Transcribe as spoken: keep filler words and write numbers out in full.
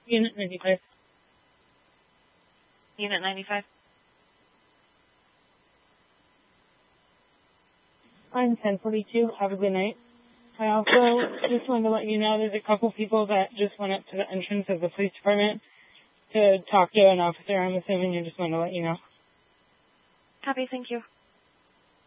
Unit ninety-five. Unit ninety-five. I'm ten forty-two. Have a good night. I also just wanted to let you know there's a couple people that just went up to the entrance of the police department to talk to an officer. I'm assuming you just wanted to let you know. Copy, thank you.